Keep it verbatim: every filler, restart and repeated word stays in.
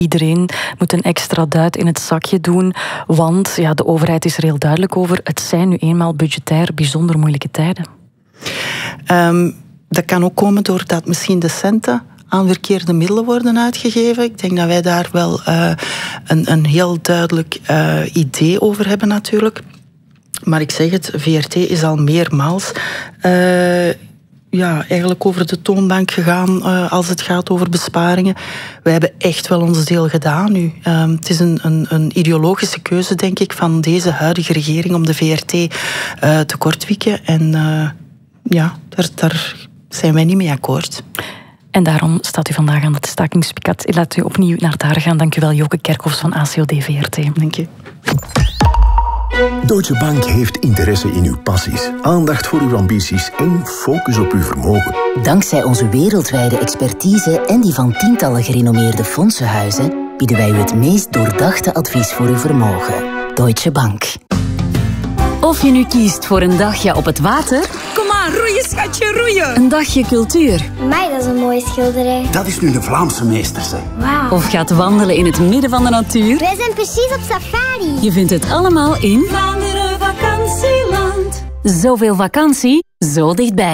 Iedereen moet een extra duit in het zakje doen, want ja, de overheid is er heel duidelijk over. Het zijn nu eenmaal budgetair bijzonder moeilijke tijden. Um, dat kan ook komen doordat misschien de centen aan verkeerde middelen worden uitgegeven. Ik denk dat wij daar wel uh, een, een heel duidelijk uh, idee over hebben natuurlijk. Maar ik zeg het, V R T is al meermaals Uh, ja, eigenlijk over de toonbank gegaan uh, als het gaat over besparingen. Wij hebben echt wel ons deel gedaan nu. Uh, het is een, een, een ideologische keuze, denk ik, van deze huidige regering om de V R T uh, te kortwikken. En uh, ja, daar, daar zijn wij niet mee akkoord. En daarom staat u vandaag aan het stakingspiket. Ik laat u opnieuw naar daar gaan. Dank u wel, Joke Kerkhoffs van A C O D V R T. Dank je. Deutsche Bank heeft interesse in uw passies, aandacht voor uw ambities en focus op uw vermogen. Dankzij onze wereldwijde expertise en die van tientallen gerenommeerde fondsenhuizen bieden wij u het meest doordachte advies voor uw vermogen. Deutsche Bank. Of je nu kiest voor een dagje op het water... Kom aan, roeien schatje, roeien! Een dagje cultuur. Amai, dat is een mooie schilderij. Dat is nu de Vlaamse meester, zeg. Wauw. Of gaat wandelen in het midden van de natuur. Wij zijn precies op safari. Je vindt het allemaal in... Vlaanderen Vakantieland. Zoveel vakantie, zo dichtbij.